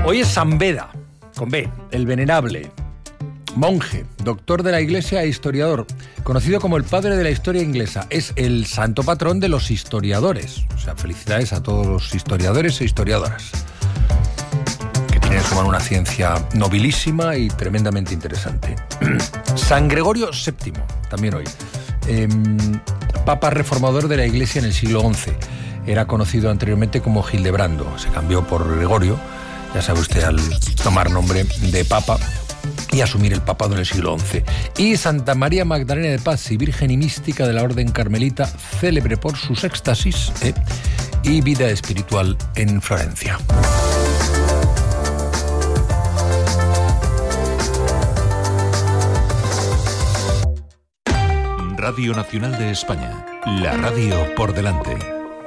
Hoy es San Beda, con B, el venerable, monje, doctor de la Iglesia e historiador, conocido como el padre de la historia inglesa. Es el santo patrón de los historiadores. O sea, felicidades a todos los historiadores e historiadoras, que tienen en su mano una ciencia nobilísima y tremendamente interesante. San Gregorio VII, también hoy. Papa reformador de la Iglesia en el siglo XI. Era conocido anteriormente como Hildebrando. Se cambió por Gregorio, ya sabe usted, al tomar nombre de Papa y asumir el papado en el siglo XI. Y Santa María Magdalena de Paz y Virgen y Mística de la Orden Carmelita, célebre por sus éxtasis y vida espiritual en Florencia. Radio Nacional de España, la radio por delante.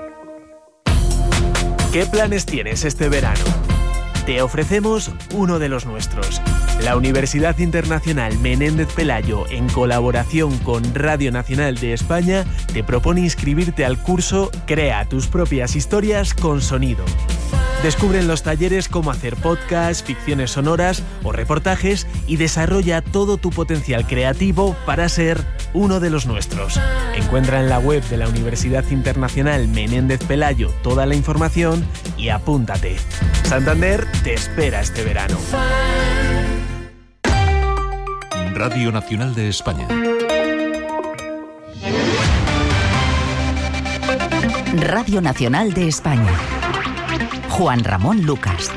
¿Qué planes tienes este verano? Te ofrecemos uno de los nuestros. La Universidad Internacional Menéndez Pelayo, en colaboración con Radio Nacional de España, te propone inscribirte al curso Crea tus propias historias con sonido. Descubre en los talleres cómo hacer podcasts, ficciones sonoras o reportajes y desarrolla todo tu potencial creativo para ser uno de los nuestros. Encuentra en la web de la Universidad Internacional Menéndez Pelayo toda la información y apúntate. Santander te espera este verano. Radio Nacional de España. Radio Nacional de España. Juan Ramón Lucas.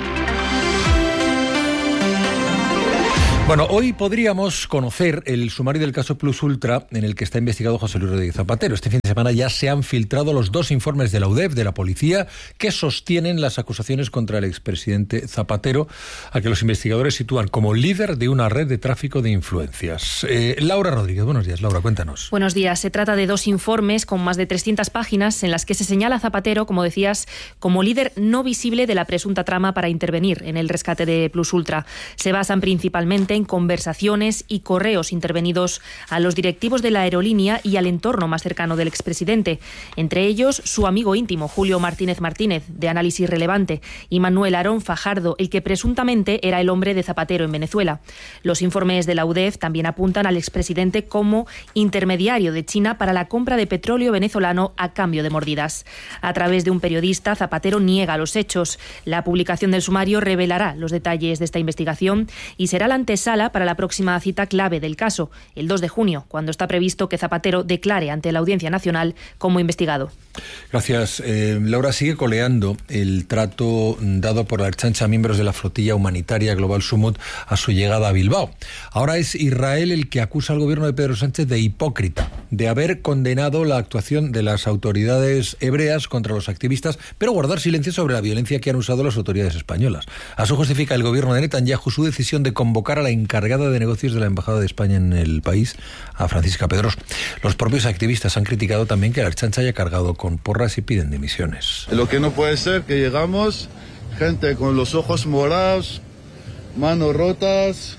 Bueno, hoy podríamos conocer el sumario del caso Plus Ultra en el que está investigado José Luis Rodríguez Zapatero. Este fin de semana ya se han filtrado los 2 informes de la UDEF, de la policía, que sostienen las acusaciones contra el expresidente Zapatero, a que los investigadores sitúan como líder de una red de tráfico de influencias. Laura Rodríguez, buenos días. Laura, cuéntanos. Buenos días. Se trata de 2 informes con más de 300 páginas en las que se señala a Zapatero, como decías, como líder no visible de la presunta trama para intervenir en el rescate de Plus Ultra. Se basan principalmente en conversaciones y correos intervenidos a los directivos de la aerolínea y al entorno más cercano del expresidente, entre ellos su amigo íntimo Julio Martínez Martínez, de Análisis Relevante, y Manuel Aarón Fajardo, el que presuntamente era el hombre de Zapatero en Venezuela. Los informes de la UDEF también apuntan al expresidente como intermediario de China para la compra de petróleo venezolano a cambio de mordidas. A través de un periodista, Zapatero niega los hechos. La publicación del sumario revelará los detalles de esta investigación y será la antesala para la próxima cita clave del caso, el 2 de junio, cuando está previsto que Zapatero declare ante la Audiencia Nacional como investigado. Gracias. Laura, sigue coleando el trato dado por la Ertzaintza a miembros de la flotilla humanitaria Global Summit a su llegada a Bilbao. Ahora es Israel el que acusa al gobierno de Pedro Sánchez de hipócrita, de haber condenado la actuación de las autoridades hebreas contra los activistas, pero guardar silencio sobre la violencia que han usado las autoridades españolas. A eso justifica el gobierno de Netanyahu su decisión de convocar a la encargada de negocios de la Embajada de España en el país, a Francisca Pedros. Los propios activistas han criticado también que la Ertzaintza haya cargado con porras y piden dimisiones. Lo que no puede ser que llegamos, gente con los ojos morados, manos rotas,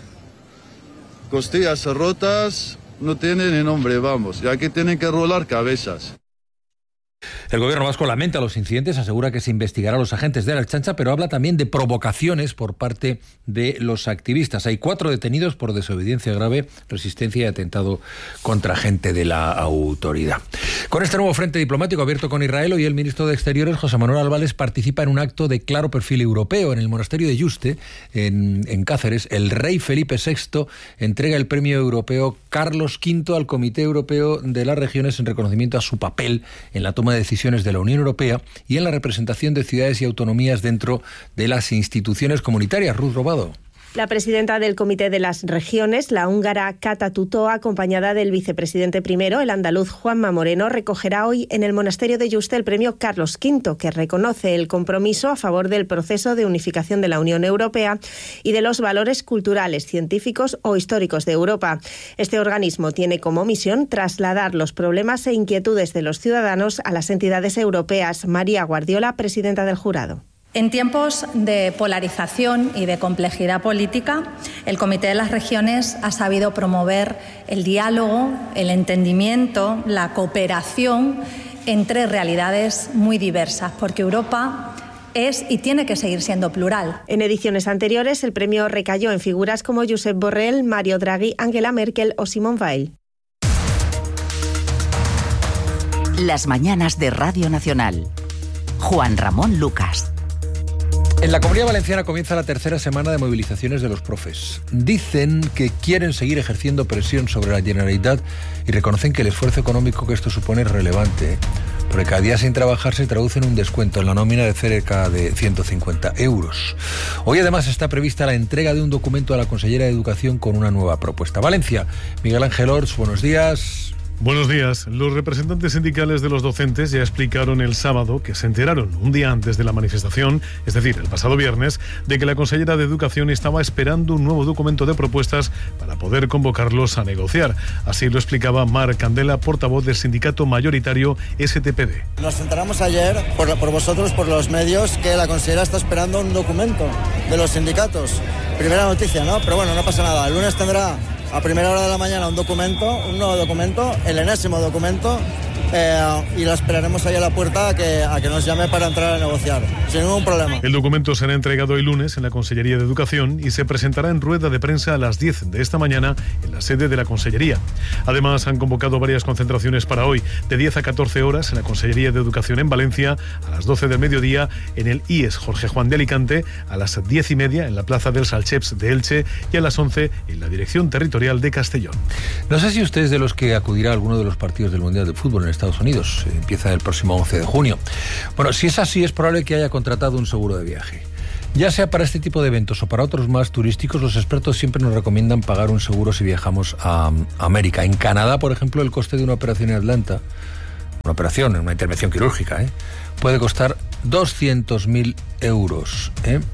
costillas rotas, no tienen ni nombre, vamos, y aquí tienen que rolar cabezas. El gobierno vasco lamenta los incidentes, asegura que se investigará a los agentes de la Ertzaintza, pero habla también de provocaciones por parte de los activistas. Hay 4 detenidos por desobediencia grave, resistencia y atentado contra agente de la autoridad. Con este nuevo frente diplomático abierto con Israel, hoy el ministro de Exteriores, José Manuel Álvarez, participa en un acto de claro perfil europeo. En el monasterio de Yuste, en Cáceres, el rey Felipe VI entrega el premio europeo Carlos V al Comité Europeo de las Regiones en reconocimiento a su papel en la toma de decisiones de la Unión Europea y en la representación de ciudades y autonomías dentro de las instituciones comunitarias. Ruth Robado. La presidenta del Comité de las Regiones, la húngara Kata Tutó, acompañada del vicepresidente primero, el andaluz Juanma Moreno, recogerá hoy en el monasterio de Yuste el premio Carlos V, que reconoce el compromiso a favor del proceso de unificación de la Unión Europea y de los valores culturales, científicos o históricos de Europa. Este organismo tiene como misión trasladar los problemas e inquietudes de los ciudadanos a las entidades europeas. María Guardiola, presidenta del jurado. En tiempos de polarización y de complejidad política, el Comité de las Regiones ha sabido promover el diálogo, el entendimiento, la cooperación entre realidades muy diversas, porque Europa es y tiene que seguir siendo plural. En ediciones anteriores, el premio recayó en figuras como Josep Borrell, Mario Draghi, Angela Merkel o Simone Weil. Las mañanas de Radio Nacional. Juan Ramón Lucas. En la Comunidad Valenciana comienza la tercera semana de movilizaciones de los profes. Dicen que quieren seguir ejerciendo presión sobre la Generalitat y reconocen que el esfuerzo económico que esto supone es relevante, porque cada día sin trabajar se traduce en un descuento en la nómina de cerca de 150 euros. Hoy además está prevista la entrega de un documento a la consellera de Educación con una nueva propuesta. Valencia, Miguel Ángel Ors, buenos días. Buenos días. Los representantes sindicales de los docentes ya explicaron el sábado que se enteraron un día antes de la manifestación, es decir, el pasado viernes, de que la consellera de Educación estaba esperando un nuevo documento de propuestas para poder convocarlos a negociar. Así lo explicaba Mar Candela, portavoz del sindicato mayoritario STPD. Nos enteramos ayer, por vosotros, por los medios, que la consellera está esperando un documento de los sindicatos. Primera noticia, ¿no? Pero bueno, no pasa nada. El lunes tendrá a primera hora de la mañana un nuevo documento, el enésimo documento, y la esperaremos ahí a la puerta a que nos llame para entrar a negociar, sin ningún problema. El documento será entregado el lunes en la Consellería de Educación y se presentará en rueda de prensa a las 10 de esta mañana en la sede de la Consellería. Además, han convocado varias concentraciones para hoy, de 10 a 14 horas en la Consellería de Educación en Valencia, a las 12 del mediodía en el IES Jorge Juan de Alicante, a las 10:30 en la Plaza del Salcheps de Elche y a las 11 en la Dirección Territorial de Castellón. No sé si usted es de los que acudirá a alguno de los partidos del Mundial de Fútbol en Estados Unidos. Empieza el próximo 11 de junio. Bueno, si es así, es probable que haya contratado un seguro de viaje. Ya sea para este tipo de eventos o para otros más turísticos, los expertos siempre nos recomiendan pagar un seguro si viajamos a América. En Canadá, por ejemplo, el coste de una operación en Atlanta, una intervención quirúrgica, puede costar 200.000 euros.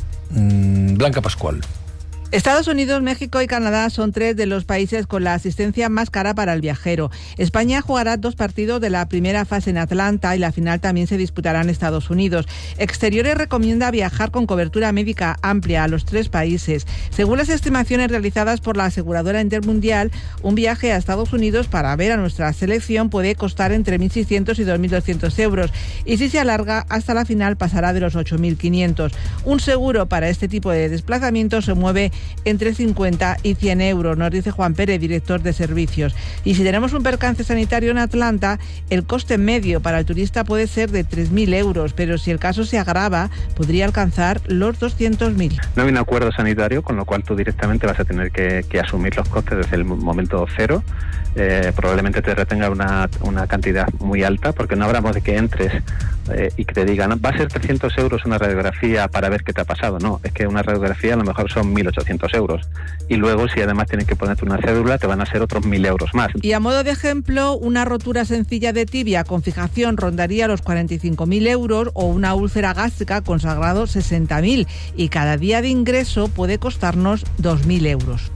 Blanca Pascual. Estados Unidos, México y Canadá son 3 de los países con la asistencia más cara para el viajero. España jugará 2 partidos de la primera fase en Atlanta y la final también se disputará en Estados Unidos. Exteriores recomienda viajar con cobertura médica amplia a los 3 países. Según las estimaciones realizadas por la aseguradora Intermundial, un viaje a Estados Unidos para ver a nuestra selección puede costar entre 1.600 y 2.200 euros y si se alarga hasta la final pasará de los 8.500. Un seguro para este tipo de desplazamientos se mueve entre 50 y 100 euros, nos dice Juan Pérez, director de servicios. Y si tenemos un percance sanitario en Atlanta, el coste medio para el turista puede ser de 3.000 euros, pero si el caso se agrava, podría alcanzar los 200.000. No hay un acuerdo sanitario, con lo cual tú directamente vas a tener que asumir los costes desde el momento cero. Probablemente te retenga una cantidad muy alta, porque no hablamos de que entres y que te digan, va a ser 300 euros una radiografía para ver qué te ha pasado. No, es que una radiografía a lo mejor son 1.800 euros. Y luego, si además tienes que ponerte una cédula, te van a ser otros 1.000 euros más. Y a modo de ejemplo, una rotura sencilla de tibia con fijación rondaría los 45.000 euros o una úlcera gástrica con sangrado 60.000. Y cada día de ingreso puede costarnos 2.000 euros.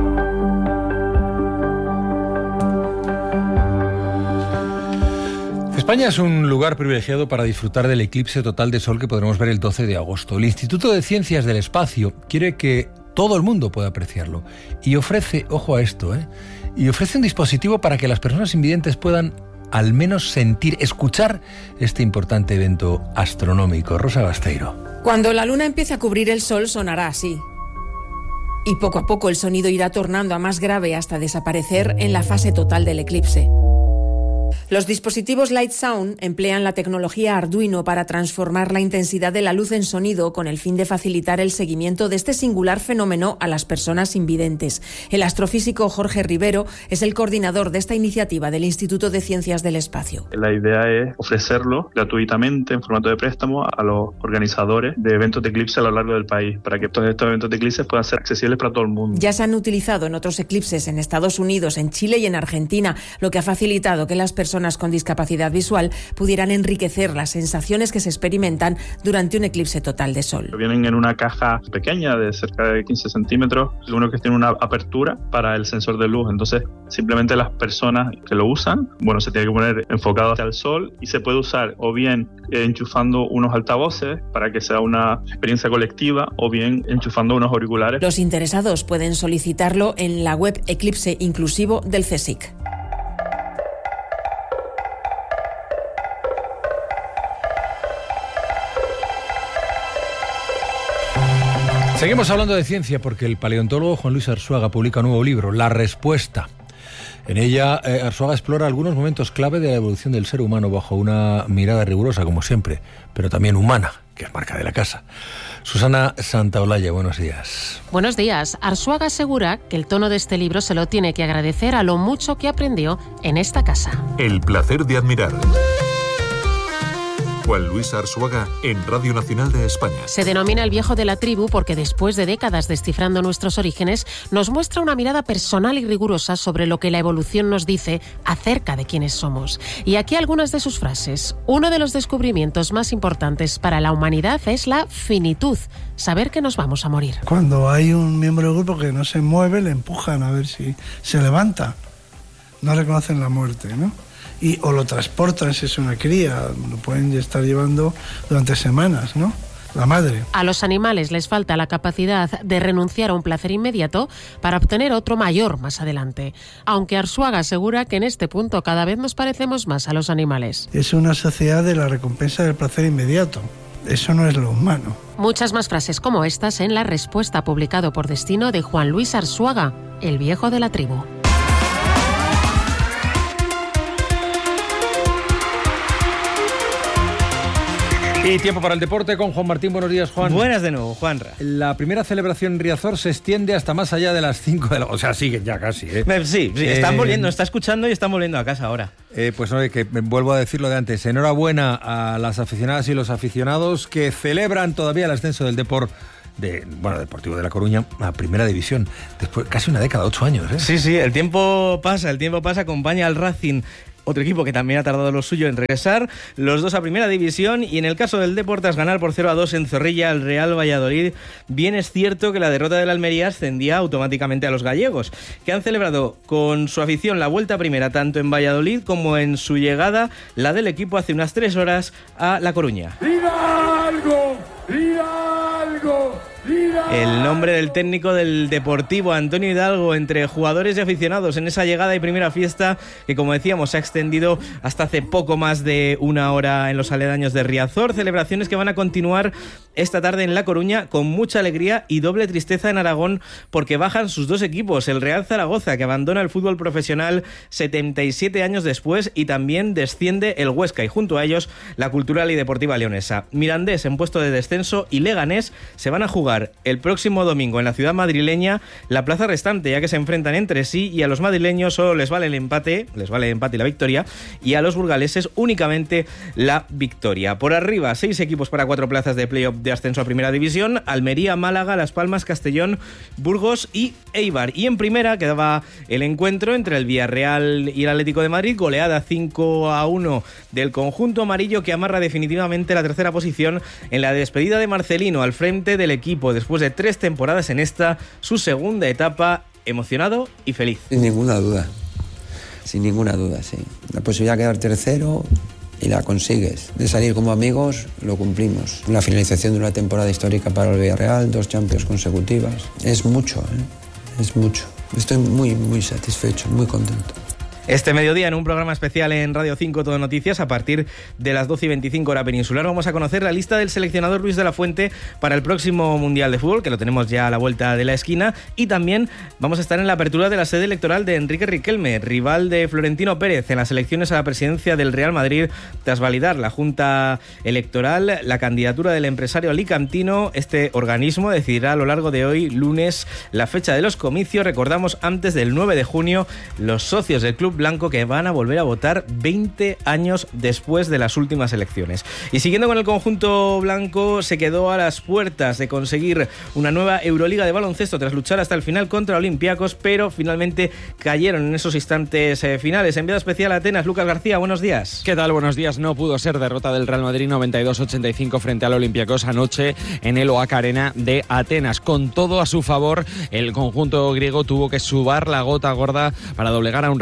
España es un lugar privilegiado para disfrutar del eclipse total de sol que podremos ver el 12 de agosto. El Instituto de Ciencias del Espacio quiere que todo el mundo pueda apreciarlo y ofrece, ojo a esto, y ofrece un dispositivo para que las personas invidentes puedan al menos escuchar este importante evento astronómico. Rosa Basteiro. Cuando la luna empiece a cubrir el sol sonará así. Y poco a poco el sonido irá tornando a más grave hasta desaparecer en la fase total del eclipse. Los dispositivos Light Sound emplean la tecnología Arduino para transformar la intensidad de la luz en sonido con el fin de facilitar el seguimiento de este singular fenómeno a las personas invidentes. El astrofísico Jorge Rivero es el coordinador de esta iniciativa del Instituto de Ciencias del Espacio. La idea es ofrecerlo gratuitamente en formato de préstamo a los organizadores de eventos de eclipse a lo largo del país, para que todos estos eventos de eclipse puedan ser accesibles para todo el mundo. Ya se han utilizado en otros eclipses en Estados Unidos, en Chile y en Argentina, lo que ha facilitado que las personas con discapacidad visual pudieran enriquecer las sensaciones que se experimentan durante un eclipse total de sol. Vienen en una caja pequeña de cerca de 15 centímetros, uno que tiene una apertura para el sensor de luz, entonces simplemente las personas que lo usan, se tiene que poner enfocado hacia el sol y se puede usar o bien enchufando unos altavoces para que sea una experiencia colectiva o bien enchufando unos auriculares. Los interesados pueden solicitarlo en la web Eclipse Inclusivo del CSIC. Seguimos hablando de ciencia porque el paleontólogo Juan Luis Arzuaga publica un nuevo libro, La Respuesta. En ella, Arzuaga explora algunos momentos clave de la evolución del ser humano bajo una mirada rigurosa, como siempre, pero también humana, que es marca de la casa. Susana Santaolalla, buenos días. Buenos días. Arzuaga asegura que el tono de este libro se lo tiene que agradecer a lo mucho que aprendió en esta casa. El placer de admirar. Juan Luis Arzuaga en Radio Nacional de España. Se denomina el viejo de la tribu porque después de décadas descifrando nuestros orígenes, nos muestra una mirada personal y rigurosa sobre lo que la evolución nos dice acerca de quiénes somos. Y aquí algunas de sus frases. Uno de los descubrimientos más importantes para la humanidad es la finitud, saber que nos vamos a morir. Cuando hay un miembro del grupo que no se mueve, le empujan a ver si se levanta. No reconocen la muerte, ¿no? O lo transportan si es una cría, lo pueden estar llevando durante semanas, ¿no? La madre. A los animales les falta la capacidad de renunciar a un placer inmediato para obtener otro mayor más adelante. Aunque Arzuaga asegura que en este punto cada vez nos parecemos más a los animales. Es una sociedad de la recompensa del placer inmediato. Eso no es lo humano. Muchas más frases como estas en La Respuesta, publicado por Destino, de Juan Luis Arzuaga, el viejo de la tribu. Y tiempo para el deporte con Juan Martín. Buenos días, Juan. Buenas de nuevo, Juanra. La primera celebración en Riazor se extiende hasta más allá de las 5 de la... O sea, siguen ya casi, ¿eh? Sí, están volviendo, está escuchando y están volviendo a casa ahora. Pues no, que vuelvo a decir lo de antes. Enhorabuena a las aficionadas y los aficionados que celebran todavía el ascenso del Deportivo de La Coruña a Primera División. Después casi una década, 8 años, ¿eh? Sí, el tiempo pasa, acompaña al Racing. Otro equipo que también ha tardado lo suyo en regresar, los dos a Primera División, y en el caso del Deportes ganar por 0-2 en Zorrilla al Real Valladolid. Bien es cierto que la derrota del Almería ascendía automáticamente a los gallegos, que han celebrado con su afición la vuelta a Primera tanto en Valladolid como en su llegada, la del equipo hace unas 3 horas a La Coruña. ¡Diga algo! ¡Diga algo! El nombre del técnico del Deportivo, Antonio Hidalgo, entre jugadores y aficionados en esa llegada y primera fiesta que, como decíamos, se ha extendido hasta hace poco más de una hora en los aledaños de Riazor. Celebraciones que van a continuar esta tarde en La Coruña con mucha alegría y doble tristeza en Aragón porque bajan sus dos equipos, el Real Zaragoza, que abandona el fútbol profesional 77 años después, y también desciende el Huesca, y junto a ellos la Cultural y Deportiva Leonesa. Mirandés en puesto de descenso y Leganés se van a jugar el próximo domingo en la ciudad madrileña la plaza restante, ya que se enfrentan entre sí, y a los madrileños solo les vale el empate y la victoria, y a los burgaleses únicamente la victoria. Por arriba, 6 equipos para 4 plazas de playoff de ascenso a Primera División: Almería, Málaga, Las Palmas, Castellón, Burgos y Eibar. Y en Primera quedaba el encuentro entre el Villarreal y el Atlético de Madrid, goleada 5-1 del conjunto amarillo, que amarra definitivamente la tercera posición en la despedida de Marcelino al frente del equipo después de 3 temporadas en esta, su segunda etapa. Emocionado y feliz. Sin ninguna duda, sí. La posibilidad de quedar tercero y la consigues. De salir como amigos, lo cumplimos. La finalización de una temporada histórica para el Villarreal, 2 Champions consecutivas. Es mucho, es mucho. Estoy muy, muy satisfecho, muy contento. Este mediodía, en un programa especial en Radio 5 Todo Noticias, a partir de las 12:25 hora peninsular, vamos a conocer la lista del seleccionador Luis de la Fuente para el próximo Mundial de Fútbol, que lo tenemos ya a la vuelta de la esquina, y también vamos a estar en la apertura de la sede electoral de Enrique Riquelme, rival de Florentino Pérez en las elecciones a la presidencia del Real Madrid, tras validar la Junta Electoral la candidatura del empresario alicantino. Este organismo decidirá a lo largo de hoy, lunes, la fecha de los comicios. Recordamos, antes del 9 de junio, los socios del Club Blanco, que van a volver a votar 20 años después de las últimas elecciones. Y siguiendo con el conjunto blanco, se quedó a las puertas de conseguir una nueva Euroliga de baloncesto tras luchar hasta el final contra Olympiacos, pero finalmente cayeron en esos instantes finales. Enviado especial a Atenas, Lucas García, buenos días. ¿Qué tal? Buenos días. No pudo ser. Derrota del Real Madrid 92-85 frente al Olympiacos anoche en el OAK Arena de Atenas. Con todo a su favor, el conjunto griego tuvo que subar la gota gorda para doblegar a un Real Madrid que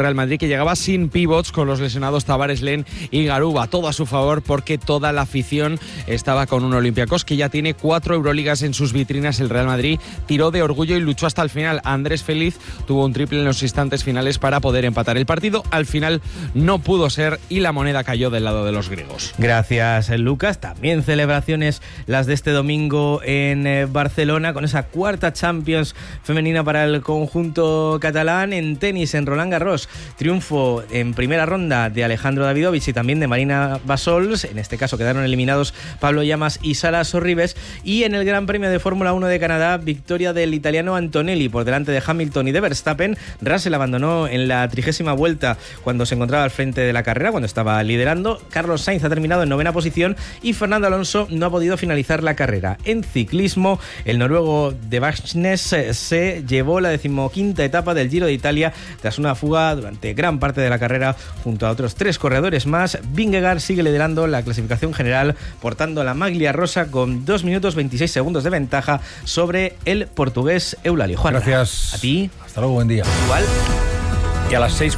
que llegaba sin pivots con los lesionados Tavares, Len y Garuba. Todo a su favor porque toda la afición estaba con un Olympiacos que ya tiene 4 Euroligas en sus vitrinas. El Real Madrid tiró de orgullo y luchó hasta el final. Andrés Feliz tuvo un triple en los instantes finales para poder empatar el partido. Al final no pudo ser y la moneda cayó del lado de los griegos. Gracias, Lucas. También celebraciones las de este domingo en Barcelona con esa cuarta Champions femenina para el conjunto catalán. En tenis, en Roland Garros, triunfo en primera ronda de Alejandro Davidovich y también de Marina Basols. En este caso quedaron eliminados Pablo Llamas y Sara Sorribes. Y en el Gran Premio de Fórmula 1 de Canadá, victoria del italiano Antonelli por delante de Hamilton y de Verstappen. Russell abandonó en la 30ª vuelta cuando se encontraba al frente de la carrera, cuando estaba liderando. Carlos Sainz ha terminado en 9ª posición y Fernando Alonso no ha podido finalizar la carrera. En ciclismo, el noruego de Barsnes se llevó la 15ª etapa del Giro de Italia tras una fuga durante gran parte de la carrera junto a otros 3 corredores más. Vingegaard sigue liderando la clasificación general portando la maglia rosa con 2 minutos 26 segundos de ventaja sobre el portugués Eulalio. Juan, gracias a ti. Hasta luego, buen día. Igual. Y a las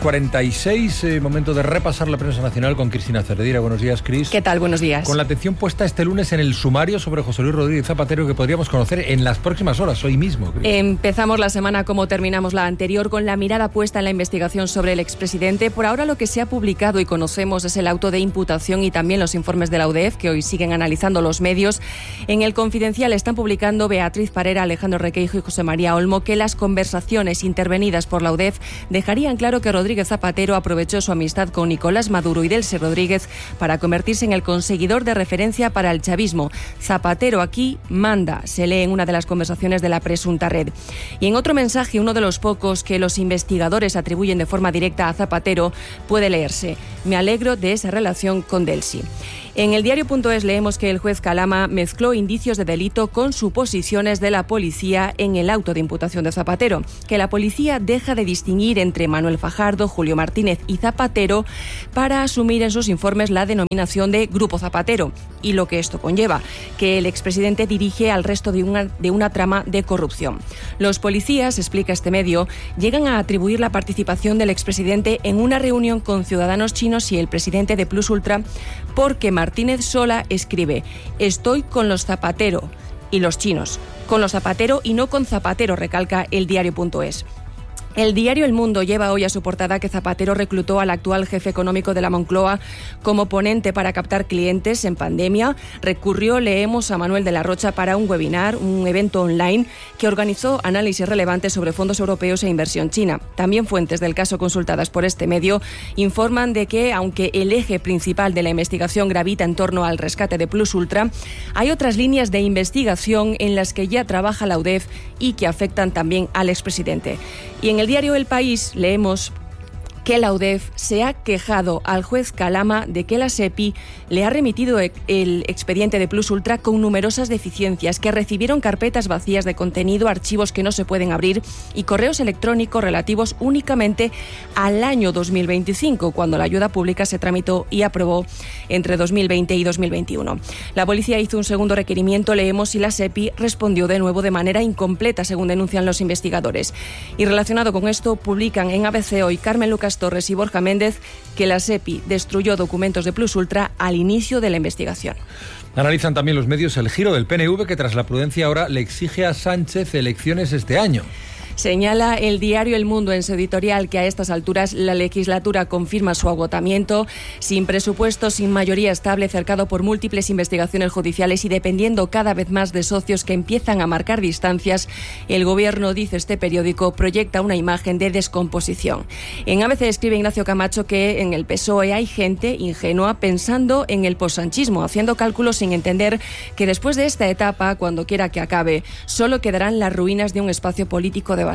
6:46, momento de repasar la prensa nacional con Cristina Cervedira. Buenos días, Cris. ¿Qué tal? Buenos días. Con la atención puesta este lunes en el sumario sobre José Luis Rodríguez Zapatero que podríamos conocer en las próximas horas, hoy mismo, Cris. Empezamos la semana como terminamos la anterior, con la mirada puesta en la investigación sobre el expresidente. Por ahora lo que se ha publicado y conocemos es el auto de imputación y también los informes de la UDEF que hoy siguen analizando los medios. En el Confidencial están publicando Beatriz Parera, Alejandro Requeijo y José María Olmo que las conversaciones intervenidas por la UDEF dejarían claro que Rodríguez Zapatero aprovechó su amistad con Nicolás Maduro y Delcy Rodríguez para convertirse en el conseguidor de referencia para el chavismo. Zapatero aquí manda, se lee en una de las conversaciones de la presunta red. Y en otro mensaje, uno de los pocos que los investigadores atribuyen de forma directa a Zapatero, puede leerse: me alegro de esa relación con Delcy. En el diario.es leemos que el juez Calama mezcló indicios de delito con suposiciones de la policía en el auto de imputación de Zapatero, que la policía deja de distinguir entre Manuel Fajardo, Julio Martínez y Zapatero para asumir en sus informes la denominación de Grupo Zapatero y lo que esto conlleva, que el expresidente dirige al resto de una trama de corrupción. Los policías, explica este medio, llegan a atribuir la participación del expresidente en una reunión con ciudadanos chinos y el presidente de Plus Ultra porque Martínez Sola escribe: estoy con los Zapatero y los chinos, con los Zapatero y no con Zapatero, recalca el diario.es. El diario El Mundo lleva hoy a su portada que Zapatero reclutó al actual jefe económico de la Moncloa como ponente para captar clientes en pandemia. Recurrió, leemos, a Manuel de la Rocha para un webinar, un evento online que organizó análisis relevantes sobre fondos europeos e inversión china. También fuentes del caso consultadas por este medio informan de que, aunque el eje principal de la investigación gravita en torno al rescate de Plus Ultra, hay otras líneas de investigación en las que ya trabaja la UDEF y que afectan también al expresidente. Y en el diario El País leemos que la UDEF se ha quejado al juez Calama de que la SEPI le ha remitido el expediente de Plus Ultra con numerosas deficiencias, que recibieron carpetas vacías de contenido, archivos que no se pueden abrir y correos electrónicos relativos únicamente al año 2025, cuando la ayuda pública se tramitó y aprobó entre 2020 y 2021. La policía hizo un segundo requerimiento, leemos, y la SEPI respondió de nuevo de manera incompleta, según denuncian los investigadores. Y relacionado con esto, publican en ABC Hoy Carmen Lucas Torres y Borja Méndez que la SEPI destruyó documentos de Plus Ultra al inicio de la investigación. Analizan también los medios el giro del PNV, que tras la prudencia ahora le exige a Sánchez elecciones este año. Señala el diario El Mundo en su editorial que a estas alturas la legislatura confirma su agotamiento, sin presupuesto, sin mayoría estable, cercado por múltiples investigaciones judiciales y dependiendo cada vez más de socios que empiezan a marcar distancias. El gobierno, dice este periódico, proyecta una imagen de descomposición. En ABC escribe Ignacio Camacho que en el PSOE hay gente ingenua pensando en el possanchismo, haciendo cálculos sin entender que después de esta etapa, cuando quiera que acabe, solo quedarán las ruinas de un espacio político devastado.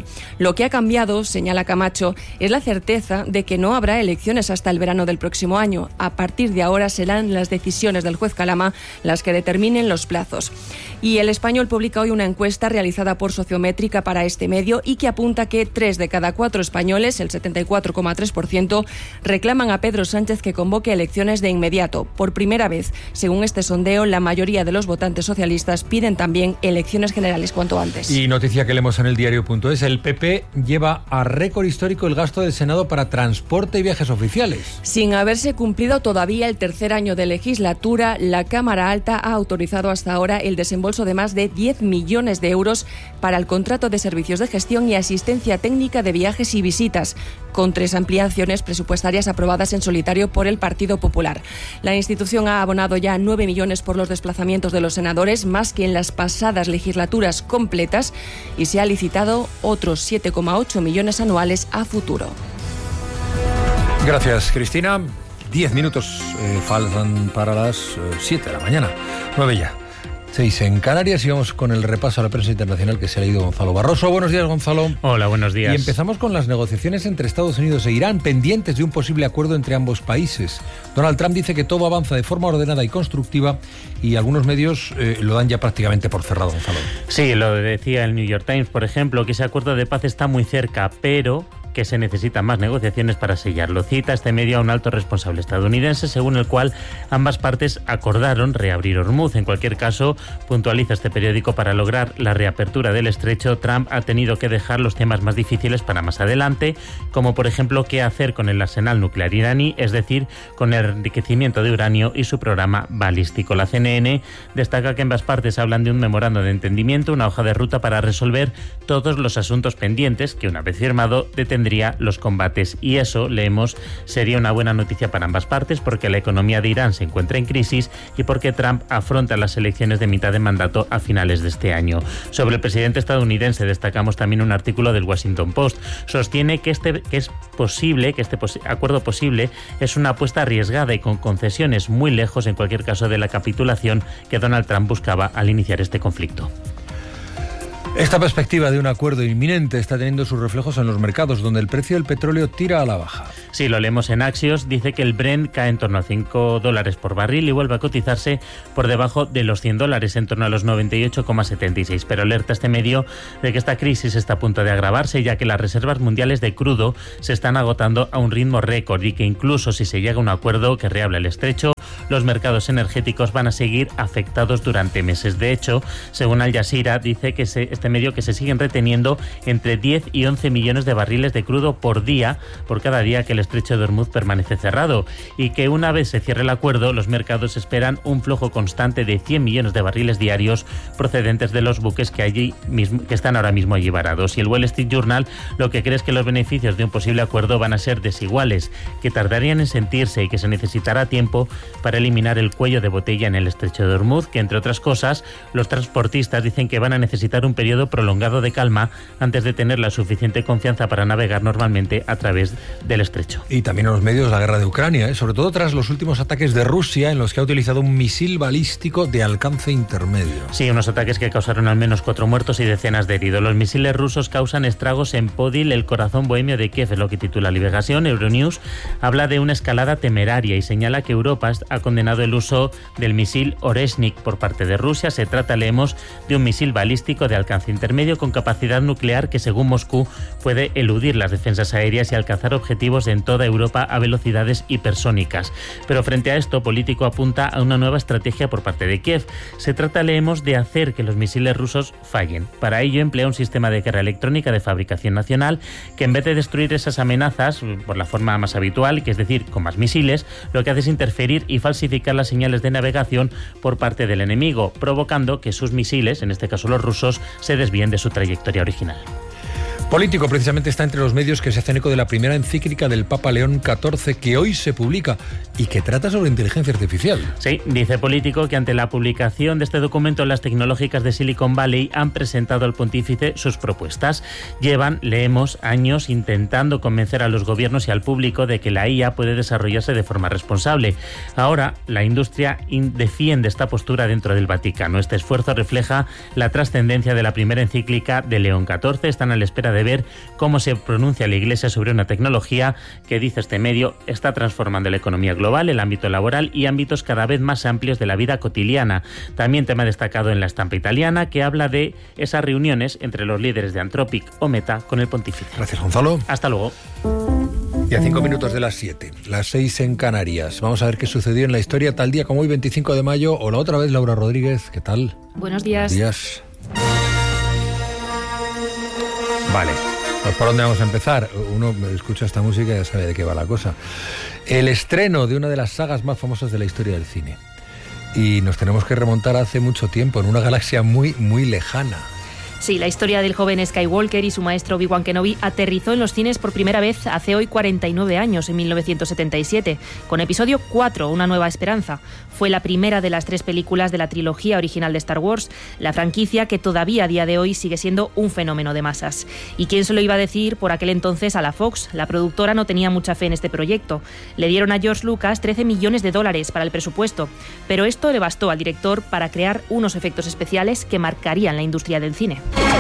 Lo que ha cambiado, señala Camacho, es la certeza de que no habrá elecciones hasta el verano del próximo año. A partir de ahora serán las decisiones del juez Calama las que determinen los plazos. Y El Español publica hoy una encuesta realizada por Sociométrica para este medio y que apunta que 3 de cada 4 españoles, el 74,3%, reclaman a Pedro Sánchez que convoque elecciones de inmediato. Por primera vez, según este sondeo, la mayoría de los votantes socialistas piden también elecciones generales cuanto antes. Y noticia que leemos en el diario diario.es. El PP lleva a récord histórico el gasto del Senado para transporte y viajes oficiales. Sin haberse cumplido todavía el tercer año de legislatura, la Cámara Alta ha autorizado hasta ahora el desembolso de más de 10 millones de euros para el contrato de servicios de gestión y asistencia técnica de viajes y visitas, con 3 ampliaciones presupuestarias aprobadas en solitario por el Partido Popular. La institución ha abonado ya 9 millones por los desplazamientos de los senadores, más que en las pasadas legislaturas completas, y se ha licitado otros 7,8 millones anuales a futuro. Gracias, Cristina. 10 minutos faltan para las 7 de la mañana. 9 ya. 6 en Canarias y vamos con el repaso a la prensa internacional que se ha leído Gonzalo Barroso. Buenos días, Gonzalo. Hola, buenos días. Y empezamos con las negociaciones entre Estados Unidos e Irán, pendientes de un posible acuerdo entre ambos países. Donald Trump dice que todo avanza de forma ordenada y constructiva y algunos medios lo dan ya prácticamente por cerrado, Gonzalo. Sí, lo decía el New York Times, por ejemplo, que ese acuerdo de paz está muy cerca, pero que se necesitan más negociaciones para sellarlo. Cita este medio a un alto responsable estadounidense, según el cual ambas partes acordaron reabrir Hormuz. En cualquier caso, puntualiza este periódico, para lograr la reapertura del estrecho, Trump ha tenido que dejar los temas más difíciles para más adelante, como por ejemplo qué hacer con el arsenal nuclear iraní, es decir, con el enriquecimiento de uranio y su programa balístico. La CNN destaca que ambas partes hablan de un memorando de entendimiento, una hoja de ruta para resolver todos los asuntos pendientes que, una vez firmado, detendría los combates, y eso, leemos, sería una buena noticia para ambas partes, porque la economía de Irán se encuentra en crisis y porque Trump afronta las elecciones de mitad de mandato a finales de este año. Sobre el presidente estadounidense destacamos también un artículo del Washington Post. Sostiene que este acuerdo posible es una apuesta arriesgada y con concesiones muy lejos, en cualquier caso, de la capitulación que Donald Trump buscaba al iniciar este conflicto. Esta perspectiva de un acuerdo inminente está teniendo sus reflejos en los mercados, donde el precio del petróleo tira a la baja. Sí, lo leemos en Axios. Dice que el Brent cae en torno a $5 por barril y vuelve a cotizarse por debajo de los $100, en torno a los 98,76. Pero alerta este medio de que esta crisis está a punto de agravarse, ya que las reservas mundiales de crudo se están agotando a un ritmo récord y que incluso si se llega a un acuerdo que reabra el estrecho, los mercados energéticos van a seguir afectados durante meses. De hecho, según Al Jazeera, dice que este medio que se siguen reteniendo entre 10 y 11 millones de barriles de crudo por día, por cada día que el estrecho de Hormuz permanece cerrado, y que una vez se cierre el acuerdo, los mercados esperan un flujo constante de 100 millones de barriles diarios procedentes de los buques que están ahora mismo allí varados. Y el Wall Street Journal lo que cree es que los beneficios de un posible acuerdo van a ser desiguales, que tardarían en sentirse y que se necesitará tiempo para eliminar el cuello de botella en el estrecho de Hormuz, que entre otras cosas los transportistas dicen que van a necesitar un periodo prolongado de calma antes de tener la suficiente confianza para navegar normalmente a través del estrecho. Y también en los medios la guerra de Ucrania, sobre todo tras los últimos ataques de Rusia, en los que ha utilizado un misil balístico de alcance intermedio. Sí, unos ataques que causaron al menos 4 muertos y decenas de heridos. Los misiles rusos causan estragos en Podil, el corazón bohemio de Kiev, es lo que titula Liberación. Euronews habla de una escalada temeraria y señala que Europa ha condenado el uso del misil Oreshnik por parte de Rusia. Se trata, leemos, de un misil balístico de alcance intermedio con capacidad nuclear que, según Moscú, puede eludir las defensas aéreas y alcanzar objetivos en toda Europa a velocidades hipersónicas. Pero frente a esto, Político apunta a una nueva estrategia por parte de Kiev. Se trata, leemos, de hacer que los misiles rusos fallen. Para ello emplea un sistema de guerra electrónica de fabricación nacional que, en vez de destruir esas amenazas por la forma más habitual, que es decir, con más misiles, lo que hace es interferir y falsificar las señales de navegación por parte del enemigo, provocando que sus misiles, en este caso los rusos, se desvíen de su trayectoria original. Político precisamente está entre los medios que se hacen eco de la primera encíclica del Papa León XIV, que hoy se publica y que trata sobre inteligencia artificial. Sí, dice Político que ante la publicación de este documento, las tecnológicas de Silicon Valley han presentado al pontífice sus propuestas. Llevan, leemos, años intentando convencer a los gobiernos y al público de que la IA puede desarrollarse de forma responsable. Ahora, la industria defiende esta postura dentro del Vaticano. Este esfuerzo refleja la trascendencia de la primera encíclica de León XIV. Están a la espera de ver cómo se pronuncia la Iglesia sobre una tecnología que, dice este medio, está transformando la economía global, el ámbito laboral y ámbitos cada vez más amplios de la vida cotidiana. También tema destacado en la estampa italiana, que habla de esas reuniones entre los líderes de Anthropic o Meta con el pontífice. Gracias, Gonzalo. Hasta luego. Y a 5 minutos de las 7, las 6 en Canarias. Vamos a ver qué sucedió en la historia tal día como hoy, 25 de mayo. Hola otra vez, Laura Rodríguez. ¿Qué tal? Buenos días. Buenos días. Vale, pues ¿por dónde vamos a empezar? Uno escucha esta música y ya sabe de qué va la cosa. El estreno de una de las sagas más famosas de la historia del cine. Y nos tenemos que remontar hace mucho tiempo, en una galaxia muy, muy lejana. Sí, la historia del joven Skywalker y su maestro Obi-Wan Kenobi aterrizó en los cines por primera vez hace hoy 49 años, en 1977, con episodio 4, Una nueva esperanza. Fue la primera de las 3 películas de la trilogía original de Star Wars, la franquicia que todavía a día de hoy sigue siendo un fenómeno de masas. ¿Y quién se lo iba a decir por aquel entonces a la Fox? La productora no tenía mucha fe en este proyecto. Le dieron a George Lucas $13 millones para el presupuesto, pero esto le bastó al director para crear unos efectos especiales que marcarían la industria del cine.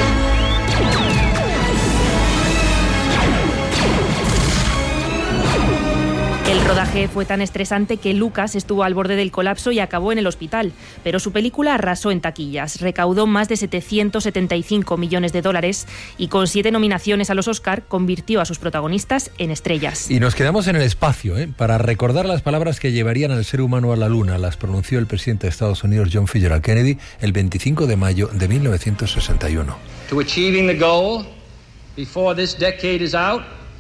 El rodaje fue tan estresante que Lucas estuvo al borde del colapso y acabó en el hospital, pero su película arrasó en taquillas, recaudó más de $775 millones y con 7 nominaciones a los Oscar convirtió a sus protagonistas en estrellas. Y nos quedamos en el espacio, para recordar las palabras que llevarían al ser humano a la Luna. Las pronunció el presidente de Estados Unidos, John F. Kennedy, el 25 de mayo de 1961. To achieving the goal before this decade is out.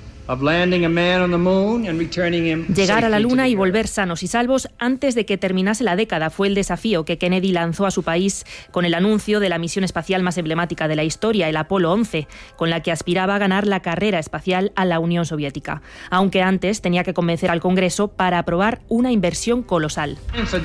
Llegar a la Luna y volver sanos y salvos antes de que terminase la década fue el desafío que Kennedy lanzó a su país con el anuncio de la misión espacial más emblemática de la historia, el Apolo 11, con la que aspiraba a ganar la carrera espacial a la Unión Soviética. Aunque antes tenía que convencer al Congreso para aprobar una inversión colosal.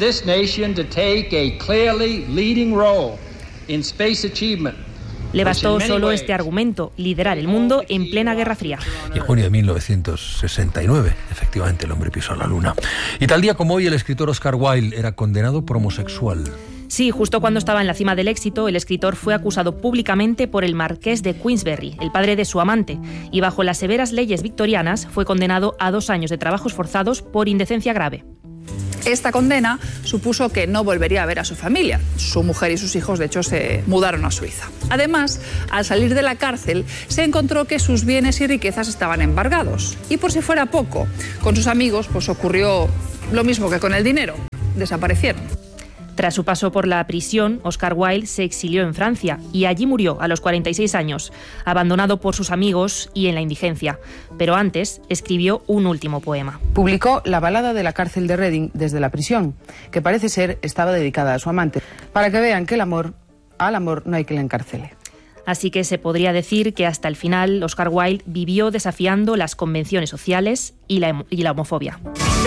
Le bastó solo este argumento, liderar el mundo en plena Guerra Fría. Y en junio de 1969, efectivamente, el hombre pisó la Luna. Y tal día como hoy, el escritor Oscar Wilde era condenado por homosexual. Sí, justo cuando estaba en la cima del éxito, el escritor fue acusado públicamente por el marqués de Queensberry, el padre de su amante, y bajo las severas leyes victorianas fue condenado a 2 años de trabajos forzados por indecencia grave. Esta condena supuso que no volvería a ver a su familia. Su mujer y sus hijos, de hecho, se mudaron a Suiza. Además, al salir de la cárcel, se encontró que sus bienes y riquezas estaban embargados. Y por si fuera poco, con sus amigos pues ocurrió lo mismo que con el dinero. Desaparecieron. Tras su paso por la prisión, Oscar Wilde se exilió en Francia y allí murió a los 46 años, abandonado por sus amigos y en la indigencia. Pero antes escribió un último poema. Publicó la balada de la cárcel de Reading desde la prisión, que parece ser estaba dedicada a su amante, para que vean que al amor no hay que le encarcele. Así que se podría decir que hasta el final Oscar Wilde vivió desafiando las convenciones sociales y la homofobia.